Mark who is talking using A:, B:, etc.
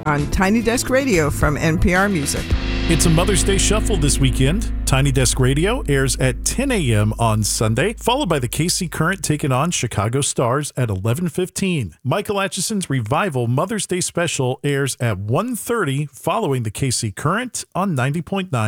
A: on Tiny Desk Radio from NPR Music.
B: It's a Mother's Day Shuffle this weekend. Tiny Desk Radio airs at 10 a.m. on Sunday, followed by the KC Current taking on Chicago Stars at 11:15. Michael Atchison's Revival Mother's Day Special airs at 1:30, following the KC Current on 90.9.